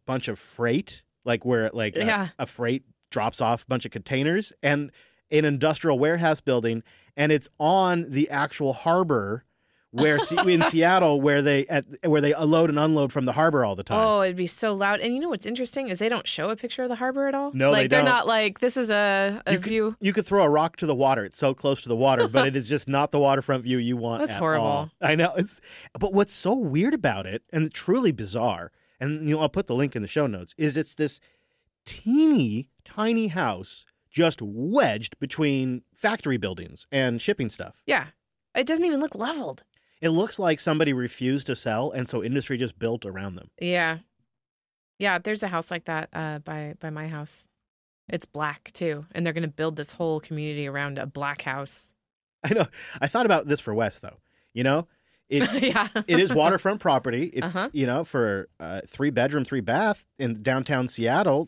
bunch of freight, like where a freight drops off a bunch of containers, and an industrial warehouse building, and it's on the actual harbor where in Seattle where they load and unload from the harbor all the time. Oh, it'd be so loud. And you know what's interesting is they don't show a picture of the harbor at all. No, they don't. They're not like, this is a view. You could throw a rock to the water. It's so close to the water, but it is just not the waterfront view you want. That's at horrible. all. I know. But what's so weird about it, and truly bizarre, and I'll put the link in the show notes, is it's this teeny tiny house just wedged between factory buildings and shipping stuff. Yeah. It doesn't even look leveled. It looks like somebody refused to sell, and so industry just built around them. Yeah. Yeah, there's a house like that by my house. It's black, too, and they're going to build this whole community around a black house. I know. I thought about this for Wes, though. Yeah. It is waterfront property. It's, for 3-bedroom, 3-bath in downtown Seattle.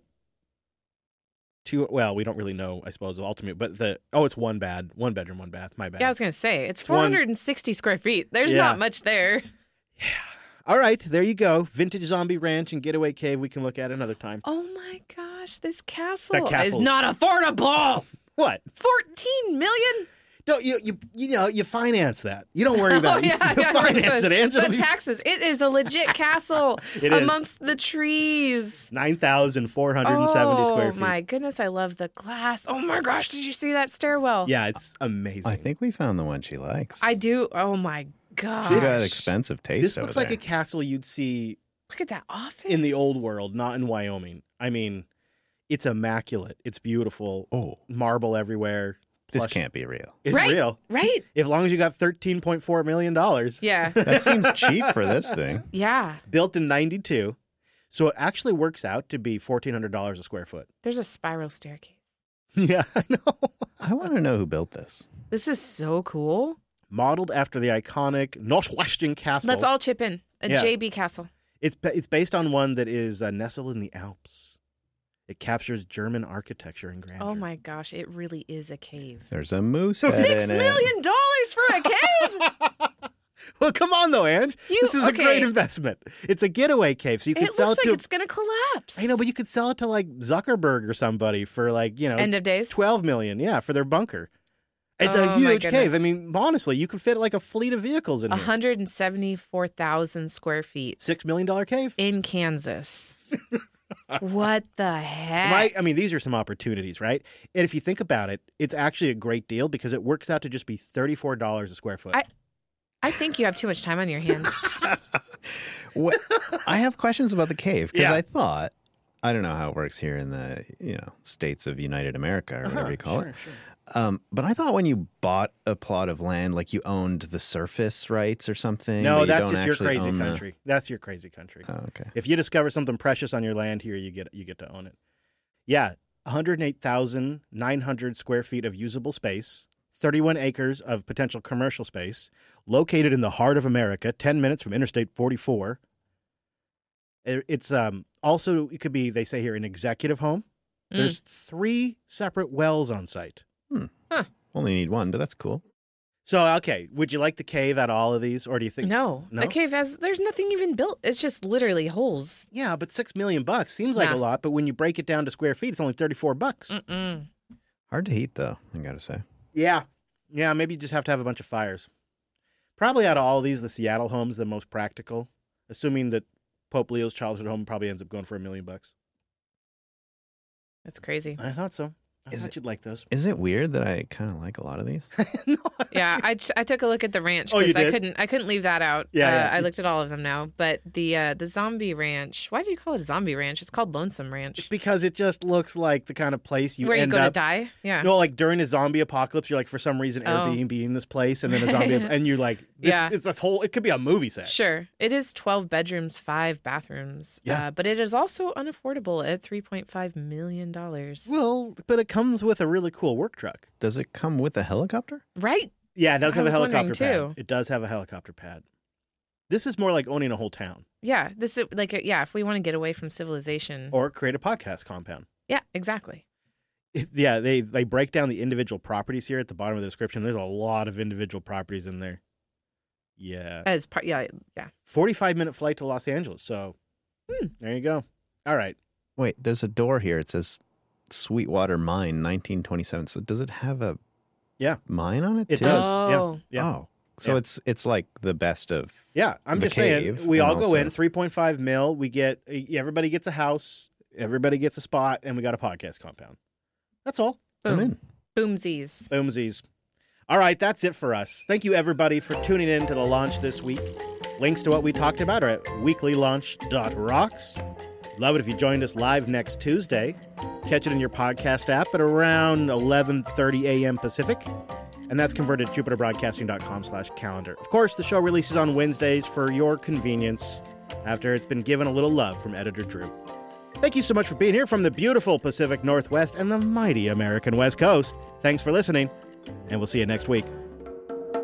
We don't really know, I suppose, ultimately, but it's 1 bedroom, 1 bath. My bad. Yeah, I was going to say, it's 460 square feet. There's not much there. Yeah. All right, there you go. Vintage Zombie Ranch and Getaway Cave we can look at another time. Oh my gosh, this castle That is not affordable. What? $14 million? Don't you finance that. You don't worry about it. You finance it, Angela. The taxes. It is a legit castle amongst the trees. 9,470 square feet. Oh my goodness, I love the glass. Oh my gosh, did you see that stairwell? Yeah, it's amazing. I think we found the one she likes. I do. Oh my gosh. She's got expensive taste. This looks like a castle you'd see. Look at that office. In the old world, not in Wyoming. I mean, it's immaculate. It's beautiful. Oh. Marble everywhere. This can't be real. It's real. Right. As long as you got $13.4 million. Yeah. That seems cheap for this thing. Yeah. Built in 92. So it actually works out to be $1,400 a square foot. There's a spiral staircase. Yeah, I know. I want to know who built this. This is so cool. Modeled after the iconic Northwestern Castle. Let's all chip in. JB Castle. It's based on one that is nestled in the Alps. It captures German architecture and grandeur. Oh my gosh, it really is a cave. There's a moose head in $6 million for a cave? Well, come on though, Ange. This is a great investment. It's a getaway cave, so you could sell it to. It looks like it's going to collapse. I know, but you could sell it to like Zuckerberg or somebody for end of days, $12 million. Yeah, for their bunker. It's a huge cave. I mean, honestly, you could fit like a fleet of vehicles in here. 174,000 square feet. $6 million cave in Kansas. What the heck? These are some opportunities, right? And if you think about it, it's actually a great deal because it works out to just be $34 a square foot. I think you have too much time on your hands. I have questions about the cave because I thought, I don't know how it works here in the states of United America or whatever you call it. Sure. But I thought when you bought a plot of land, like you owned the surface rights or something. No, that's just your crazy country. That's your crazy country. Oh, okay. If you discover something precious on your land here, you get to own it. Yeah, 108,900 square feet of usable space, 31 acres of potential commercial space, located in the heart of America, 10 minutes from Interstate 44. It's also, it could be, they say here, an executive home. There's 3 separate wells on site. Huh. Only need 1, but that's cool. So, okay, would you like the cave out of all of these, or do you think... No? The cave there's nothing even built. It's just literally holes. Yeah, but $6 million seems like a lot, but when you break it down to square feet, it's only $34. Mm-mm. Hard to heat, though, I gotta say. Yeah, maybe you just have to have a bunch of fires. Probably out of all of these, the Seattle home's the most practical, assuming that Pope Leo's childhood home probably ends up going for $1 million. That's crazy. I thought so. I thought you'd like those. Is it weird that I kind of like a lot of these? No. Yeah, I took a look at the ranch because I couldn't leave that out. Yeah, I looked at all of them now, but the zombie ranch. Why do you call it a zombie ranch? It's called Lonesome Ranch. Because it just looks like the kind of place where you go to die. Yeah. No, like during a zombie apocalypse, you're like for some reason Airbnb in this place, and then a zombie, and you're like, it's this whole. It could be a movie set. Sure, it is 12 bedrooms, 5 bathrooms. Yeah, but it is also unaffordable at $3.5 million. Well, but it comes with a really cool work truck. Does it come with a helicopter? Right. Yeah, it does have a helicopter pad. It does have a helicopter pad. This is more like owning a whole town. Yeah, this is like if we want to get away from civilization or create a podcast compound. Yeah, exactly. They break down the individual properties here at the bottom of the description. There's a lot of individual properties in there. Yeah. 45-minute flight to Los Angeles. So there you go. All right. Wait, there's a door here. It says Sweetwater Mine, 1927. So does it have a mine on it? It too? does. Oh. Yeah. Oh, so it's like the best of. Yeah, I'm the just saying. cave, We and all go also- in 3.5 mil. We get everybody gets a house, everybody gets a spot, and we got a podcast compound. That's all. I'm in. Boomsies. Boomsies. All right, that's it for us. Thank you, everybody, for tuning in to the launch this week. Links to what we talked about are at weeklylaunch.rocks. Love it if you joined us live next Tuesday. Catch it in your podcast app at around 11:30 a.m. Pacific. And that's converted at jupiterbroadcasting.com/calendar. Of course, the show releases on Wednesdays for your convenience after it's been given a little love from editor Drew. Thank you so much for being here from the beautiful Pacific Northwest and the mighty American West Coast. Thanks for listening, and we'll see you next week.